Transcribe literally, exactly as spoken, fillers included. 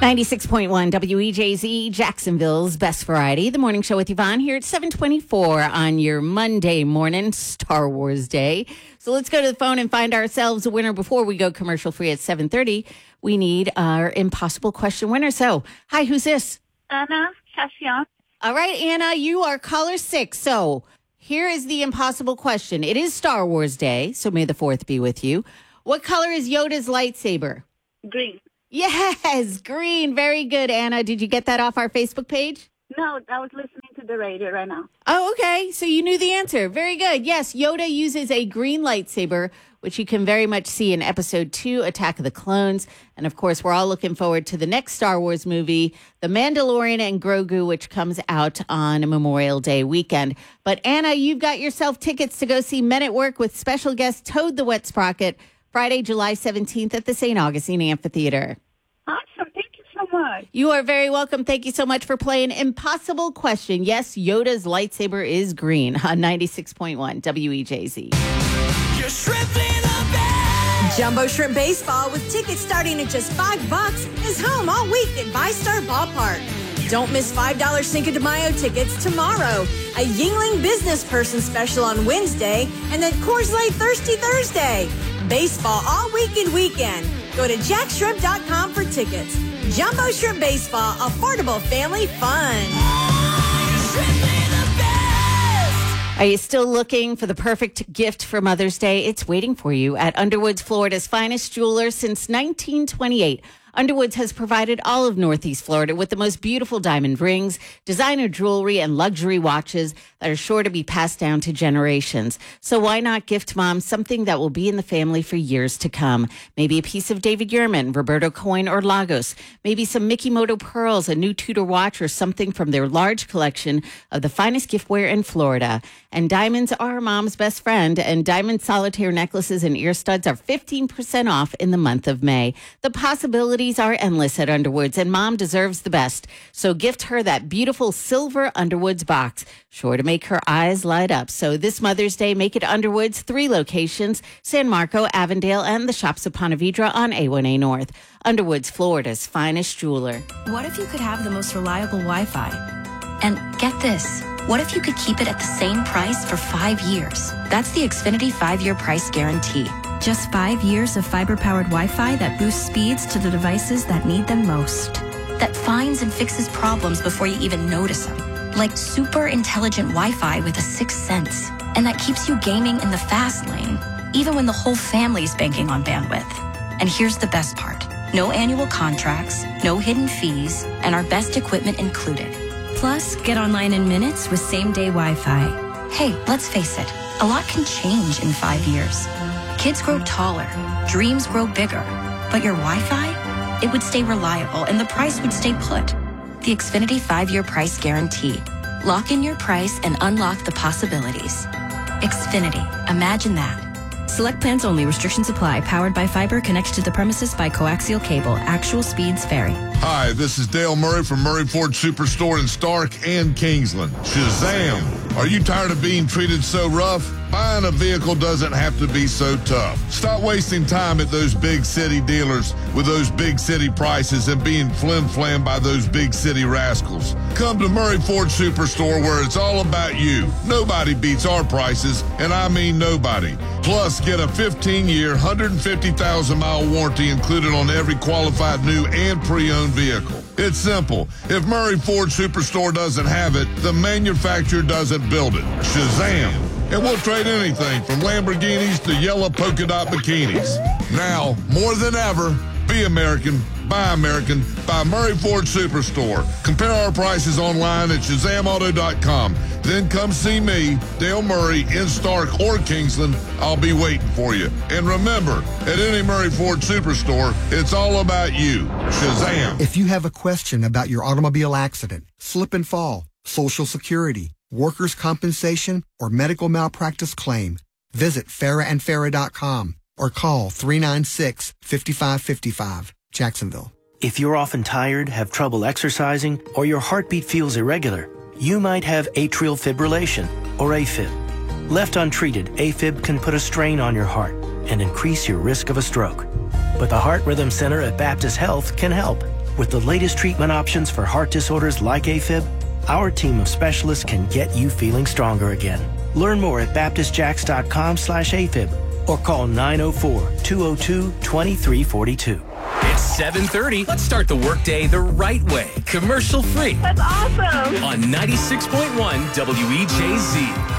ninety-six point one W E J Z, Jacksonville's best variety. The morning show with Yvonne here at seven twenty-four on your Monday morning, Star Wars Day. So let's go to the phone and find ourselves a winner before we go commercial free at seven thirty. We need our impossible question winner. So, hi, who's this? Anna Cassion. All right, Anna, you are caller six. So here is the impossible question. It is Star Wars Day, so may the fourth be with you. What color is Yoda's lightsaber? Green. Yes, green. Very good, Anna. Did you get that off our Facebook page? No, I was listening to the radio right now. Oh, okay. So you knew the answer. Very good. Yes, Yoda uses a green lightsaber, which you can very much see in episode two, Attack of the Clones. And of course, we're all looking forward to the next Star Wars movie, The Mandalorian and Grogu, which comes out on Memorial Day weekend. But Anna, you've got yourself tickets to go see Men at Work with special guest Toad the Wet Sprocket, Friday, July seventeenth at the Saint Augustine Amphitheater. Awesome. Thank you so much. You are very welcome. Thank you so much for playing Impossible Question. Yes, Yoda's lightsaber is green on ninety-six point one W E J Z. Your shrimp in the bag. Jumbo Shrimp Baseball with tickets starting at just five bucks is home all week at VyStar Ballpark. Don't miss five dollars Cinco de Mayo tickets tomorrow, a Yingling Business Person special on Wednesday, and then Coors Light Thirsty Thursday. Baseball all week and weekend. Go to jack shrimp dot com for tickets. Jumbo Shrimp Baseball, affordable family fun. Are you still looking for the perfect gift for Mother's Day? It's waiting for you at Underwoods, Florida's finest jeweler since nineteen twenty-eight. Underwoods has provided all of Northeast Florida with the most beautiful diamond rings, designer jewelry, and luxury watches that are sure to be passed down to generations. So why not gift mom something that will be in the family for years to come? Maybe a piece of David Yurman, Roberto Coin, or Lagos. Maybe some Mikimoto pearls, a new Tudor watch, or something from their large collection of the finest giftware in Florida. And diamonds are mom's best friend, and diamond solitaire necklaces and ear studs are fifteen percent off in the month of May. The possibilities are endless at Underwoods, and mom deserves the best. So gift her that beautiful silver Underwoods box, sure to make her eyes light up. So this Mother's Day, make it Underwoods, three locations, San Marco, Avondale, and the Shops of Ponte Vedra on A one A North. Underwoods, Florida's finest jeweler. What if you could have the most reliable Wi-Fi? And get this, what if you could keep it at the same price for five years? That's the Xfinity five-year price guarantee. Just five years of fiber-powered Wi-Fi that boosts speeds to the devices that need them most. That finds and fixes problems before you even notice them. Like super intelligent Wi-Fi with a sixth sense. And that keeps you gaming in the fast lane, even when the whole family's banking on bandwidth. And here's the best part. No annual contracts, no hidden fees, and our best equipment included. Plus, get online in minutes with same-day Wi-Fi. Hey, let's face it, a lot can change in five years. Kids grow taller, dreams grow bigger, but your Wi-Fi, it would stay reliable and the price would stay put. The Xfinity five-year price guarantee. Lock in your price and unlock the possibilities. Xfinity, imagine that. Select plans only. Restrictions apply. Powered by fiber. Connected to the premises by coaxial cable. Actual speeds vary. Hi, this is Dale Murray from Murray Ford Superstore in Stark and Kingsland. Shazam! Are you tired of being treated so rough? Buying a vehicle doesn't have to be so tough. Stop wasting time at those big city dealers with those big city prices and being flim-flam by those big city rascals. Come to Murray Ford Superstore where it's all about you. Nobody beats our prices, and I mean nobody. Plus, get a fifteen-year, one hundred fifty thousand mile warranty included on every qualified new and pre-owned vehicle. It's simple. If Murray Ford Superstore doesn't have it, the manufacturer doesn't build it. Shazam! And we'll trade anything from Lamborghinis to yellow polka dot bikinis. Now, more than ever, be American, buy American, buy Murray Ford Superstore. Compare our prices online at shazam auto dot com. Then come see me, Dale Murray, in Stark or Kingsland. I'll be waiting for you. And remember, at any Murray Ford Superstore, it's all about you. Shazam! If you have a question about your automobile accident, slip and fall, Social Security, workers' compensation, or medical malpractice claim, visit farah and farah dot com or call three nine six, five five five five, Jacksonville. If you're often tired, have trouble exercising, or your heartbeat feels irregular, you might have atrial fibrillation, or AFib. Left untreated, AFib can put a strain on your heart and increase your risk of a stroke. But the Heart Rhythm Center at Baptist Health can help. With the latest treatment options for heart disorders like AFib, our team of specialists can get you feeling stronger again. Learn more at baptist jacks dot com slash AFib or call nine oh four, two oh two, two three four two. It's seven thirty. Let's start the workday the right way. Commercial free. That's awesome. On ninety-six point one W E J Z.